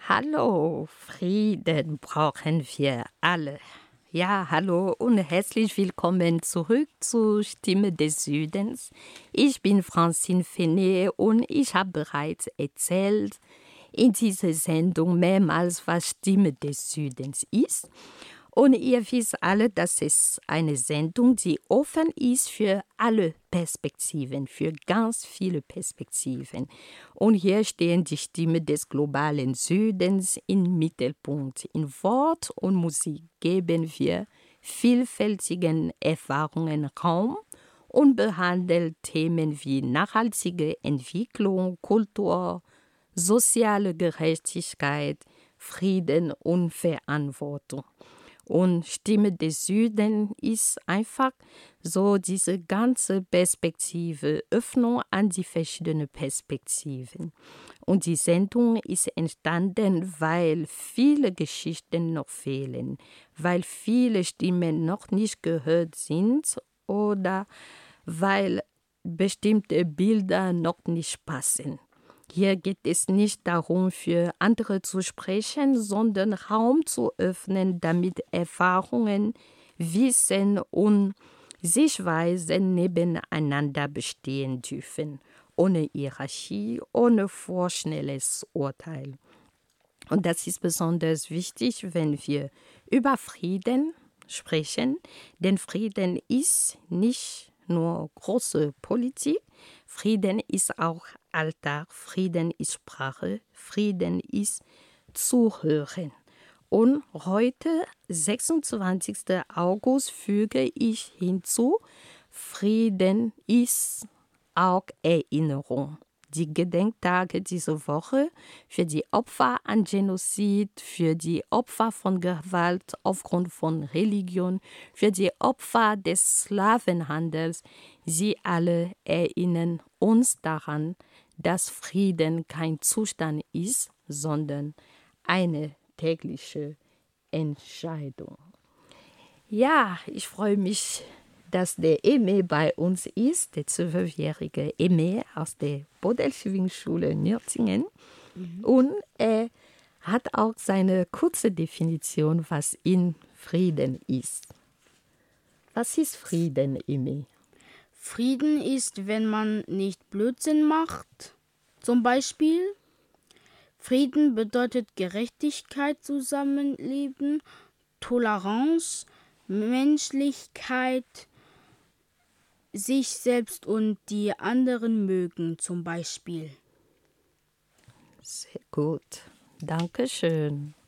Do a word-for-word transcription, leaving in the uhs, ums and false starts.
Hallo, Frieden brauchen wir alle. Ja, hallo und herzlich willkommen zurück zur Stimme des Südens. Ich bin Francine Fenet und ich habe bereits erzählt in dieser Sendung mehrmals, was Stimme des Südens ist. Und ihr wisst alle, dass es eine Sendung, die offen ist für alle Perspektiven, für ganz viele Perspektiven. Und hier stehen die Stimmen des globalen Südens im Mittelpunkt. In Wort und Musik geben wir vielfältigen Erfahrungen Raum und behandeln Themen wie nachhaltige Entwicklung, Kultur, soziale Gerechtigkeit, Frieden und Verantwortung. Und Stimme des Südens ist einfach so diese ganze Perspektive, Öffnung an die verschiedenen Perspektiven. Und die Sendung ist entstanden, weil viele Geschichten noch fehlen, weil viele Stimmen noch nicht gehört sind oder weil bestimmte Bilder noch nicht passen. Hier geht es nicht darum, für andere zu sprechen, sondern Raum zu öffnen, damit Erfahrungen, Wissen und Sichtweisen nebeneinander bestehen dürfen, ohne Hierarchie, ohne vorschnelles Urteil. Und das ist besonders wichtig, wenn wir über Frieden sprechen, denn Frieden ist nicht nur große Politik, Frieden ist auch Alltag, Frieden ist Sprache, Frieden ist Zuhören. Und heute, sechsundzwanzigsten August, füge ich hinzu, Frieden ist auch Erinnerung. Die Gedenktage dieser Woche für die Opfer an Genozid, für die Opfer von Gewalt aufgrund von Religion, für die Opfer des Sklavenhandels, sie alle erinnern uns daran, dass Frieden kein Zustand ist, sondern eine tägliche Entscheidung. Ja, ich freue mich, dass der Eme bei uns ist, der zwölfjährige Eme aus der Bodelschwing-Schule Nürtingen. Mhm. Und er hat auch seine kurze Definition, was in Frieden ist. Was ist Frieden, Eme? Frieden ist, wenn man nicht Blödsinn macht. Zum Beispiel, Frieden bedeutet Gerechtigkeit, Zusammenleben, Toleranz, Menschlichkeit, sich selbst und die anderen mögen, zum Beispiel. Sehr gut. Dankeschön.